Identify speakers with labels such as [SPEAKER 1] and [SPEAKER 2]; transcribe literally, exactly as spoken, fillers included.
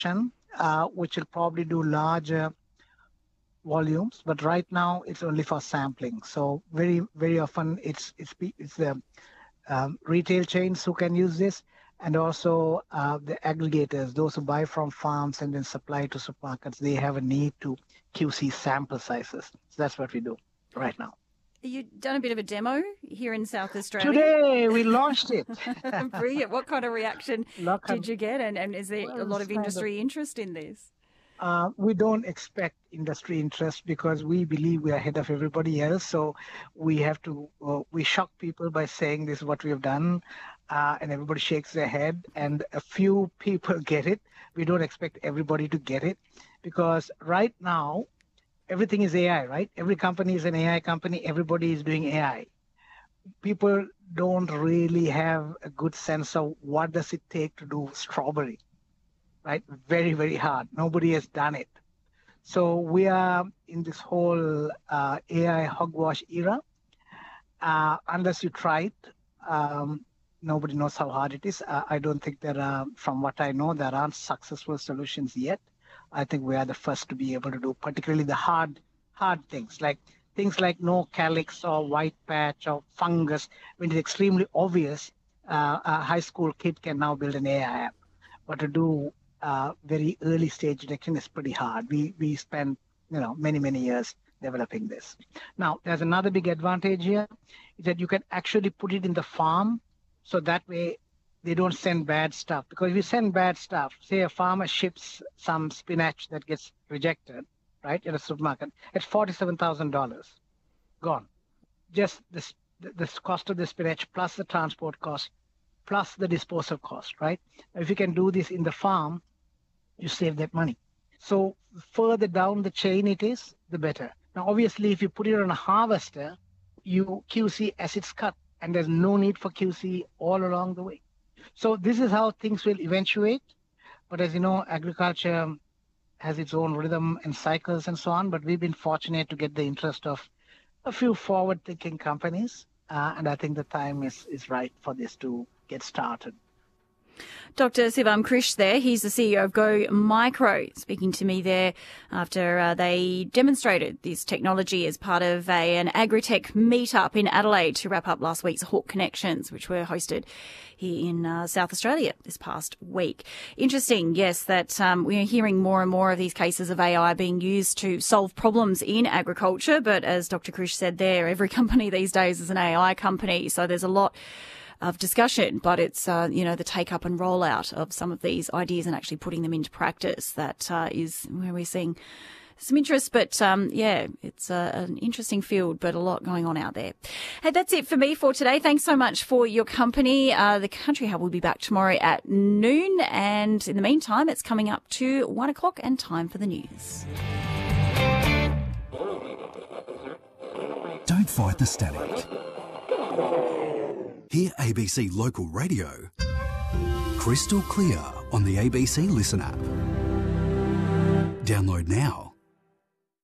[SPEAKER 1] uh, which will probably do larger volumes, but right now it's only for sampling. So very, very often it's it's it's the um, retail chains who can use this, and also uh, the aggregators, those who buy from farms and then supply to supermarkets. They have a need to Q C sample sizes. So that's what we do right now.
[SPEAKER 2] You've done a bit of a demo here in South Australia.
[SPEAKER 1] Today we launched it.
[SPEAKER 2] Brilliant. What kind of reaction
[SPEAKER 1] Look,
[SPEAKER 2] did you get? And, and is there
[SPEAKER 1] well,
[SPEAKER 2] a lot of industry
[SPEAKER 1] of,
[SPEAKER 2] interest in this?
[SPEAKER 1] Uh, we don't expect industry interest because we believe we are ahead of everybody else. So we have to, uh, we shock people by saying this is what we have done, uh, and everybody shakes their head, and a few people get it. We don't expect everybody to get it because right now, everything is A I, right? Every company is an A I company. Everybody is doing A I. People don't really have a good sense of what does it take to do strawberry, right? Very, very hard. Nobody has done it. So we are in this whole uh, A I hogwash era. Uh, unless you try it, um, nobody knows how hard it is. Uh, I don't think there are, from what I know, there aren't successful solutions yet. I think we are the first to be able to do particularly the hard, hard things, like things like no calyx or white patch or fungus. When it's extremely obvious, uh, a high school kid can now build an A I app. But to do uh, very early stage detection is pretty hard. We we spend you know many many years developing this. Now there's another big advantage here, is that you can actually put it in the farm, so that way they don't send bad stuff. Because if you send bad stuff, say a farmer ships some spinach that gets rejected, right, at a supermarket, it's forty-seven thousand dollars gone. Just this, the cost of the spinach plus the transport cost plus the disposal cost, right? If you can do this in the farm, you save that money. So further down the chain it is, the better. Now, obviously, if you put it on a harvester, you Q C as it's cut, and there's no need for Q C all along the way. So this is how things will eventuate. But as you know, agriculture has its own rhythm and cycles and so on. But we've been fortunate to get the interest of a few forward-thinking companies. Uh, and I think the time is, is right for this to get started.
[SPEAKER 2] Doctor Sivam Krish there, he's the C E O of Go Micro, speaking to me there after uh, they demonstrated this technology as part of a, an agri-tech meetup in Adelaide to wrap up last week's Hawk Connections, which were hosted here in uh, South Australia this past week. Interesting, yes, that um, we're hearing more and more of these cases of A I being used to solve problems in agriculture. But as Doctor Krish said there, every company these days is an A I company, so there's a lot of discussion, but it's, uh, you know, the take up and rollout of some of these ideas and actually putting them into practice that uh, is where we're seeing some interest. But, um, yeah, it's uh, an interesting field, but a lot going on out there. Hey, that's it for me for today. Thanks so much for your company. Uh, the Country Hub will be back tomorrow at noon. And in the meantime, it's coming up to one o'clock and time for the news.
[SPEAKER 3] Don't fight the static. Hear A B C Local Radio crystal clear on the A B C Listen app. Download now.